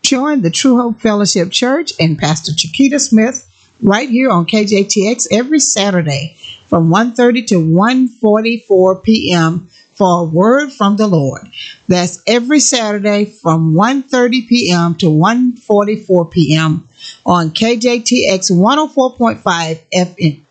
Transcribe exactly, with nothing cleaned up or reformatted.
join the True Hope Fellowship Church and Pastor Chiquita Smith right here on K J T X every Saturday from one thirty to one forty-four p.m. for a word from the Lord. That's every Saturday from one thirty p.m. to one forty-four p.m. on K J T X one oh four point five F M.